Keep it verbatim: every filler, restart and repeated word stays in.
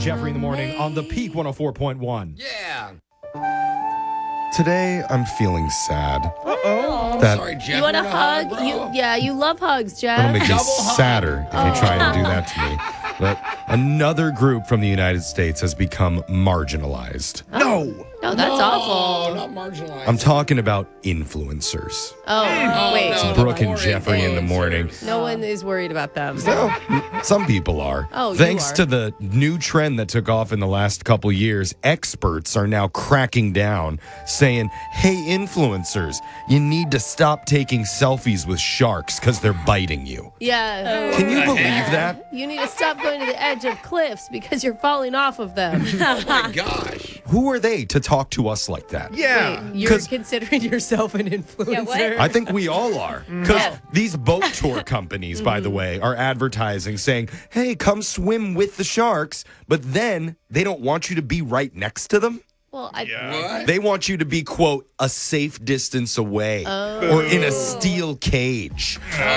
Jeffrey in the morning on the Peak one oh four point one. Yeah. Today, I'm feeling sad. Uh-oh. That- Sorry, Jeff. You want a You're hug? bro. You, yeah, you love hugs, It'll Jeff. make me Double hug. sadder if you try and do that to me. But another group from the United States has become marginalized. No. No, that's No, awful. not marginalized. I'm talking about influencers. Oh, wait. no. Brooke and Boring Jeffrey in the morning. No one is worried about them. No, some people are. Oh, you Thanks are. to the new trend that took off in the last couple years, experts are now cracking down, saying, hey, influencers, you need to stop taking selfies with sharks because they're biting you. Yeah. Can you believe that? You need to stop going to the edge of cliffs because you're falling off of them. Oh, my gosh. Who are they to talk to us like that? Yeah. Wait, you're 'Cause- considering yourself an influencer? what? I think we all are. Because Yeah. these boat tour companies, by the way, are advertising saying, hey, come swim with the sharks. But then they don't want you to be right next to them. Well, I, What? They want you to be, quote, a safe distance away or in a steel cage.